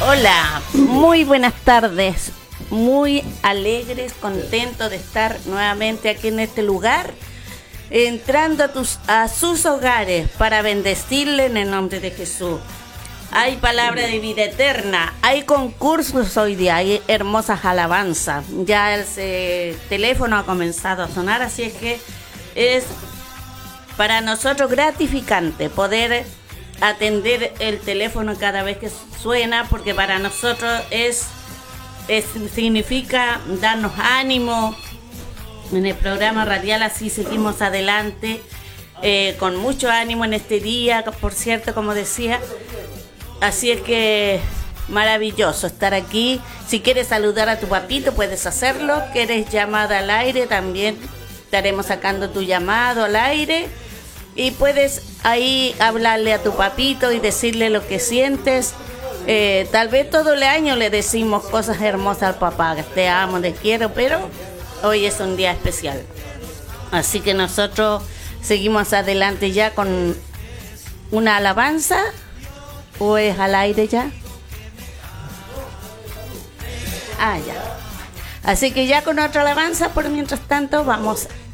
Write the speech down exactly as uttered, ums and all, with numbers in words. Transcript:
Hola, muy buenas tardes, muy alegres, contentos de estar nuevamente aquí en este lugar, entrando a, tus, a sus hogares para bendecirle en el nombre de Jesús. Hay palabra de vida eterna, hay concursos hoy día, hay hermosas alabanzas. Ya el eh, teléfono ha comenzado a sonar, así es que es para nosotros gratificante poder atender el teléfono cada vez que suena, porque para nosotros es, es significa darnos ánimo. En el programa radial así seguimos adelante, eh, con mucho ánimo en este día, por cierto, como decía. Así es que maravilloso estar aquí. Si quieres saludar a tu papito, puedes hacerlo. ¿Quieres llamada al aire? También estaremos sacando tu llamado al aire. Y puedes ahí hablarle a tu papito y decirle lo que sientes. Eh, tal vez todo el año le decimos cosas hermosas al papá. Te amo, te quiero, pero hoy es un día especial. Así que nosotros seguimos adelante ya con una alabanza. ¿O es al aire ya? Ah, ya. Así que ya con otra alabanza, por mientras tanto vamos